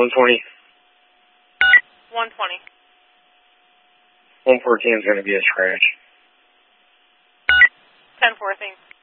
120. 120. 114 is going to be a scratch. 10-4, thanks.